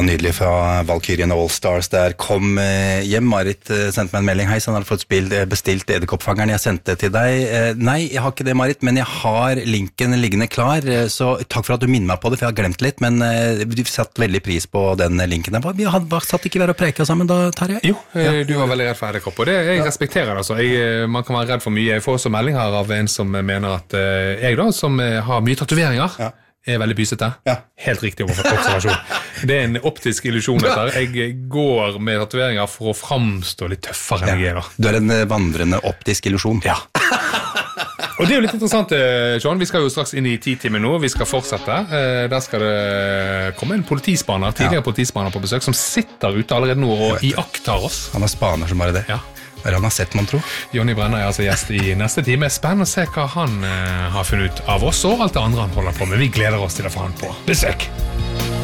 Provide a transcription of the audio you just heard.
nydelig fra Valkyrien All Stars. Der kom hjem. Marit sendte meg en melding. Hei, så han hadde fått bestilt edderkoppfangeren. Jeg sendte til deg. Nei, jeg har ikke det, Marit, men jeg har linken liggende klar. Så takk for at du minner meg på det, for jeg har glemt litt. Men du satt veldig pris på den linken. Vi satt ikke ved å preke sammen da, Tarjei? Jo, du var veldig redd for edderkopp, og det jeg respekterer det. Altså. Man kan være redd for mye. Jeg får også melding her av en som mener at jeg da, som har mye tatoveringer, veldig bysete. Helt riktig observasjon. Det en optisk illusion etter. Jeg går med tatoveringer for å framstå litt tøffere enn jeg da. Du en vandrende optisk illusion. Ja. Og det jo litt interessant, John. Vi skal jo straks inn i 10-timen nå. Vi skal fortsette. Der skal det komme en politispaner, tidligere politispaner på besøk, som sitter ute allerede nå og iaktar oss. Han er spaner som bare det. Ja. Hva er det han har sett, man tror? Jonny Brenna er altså gjest i neste time. Spennende å se hva han har funnet ut av oss og alt det andre han holder på med. Vi gleder oss til å få han på besøk.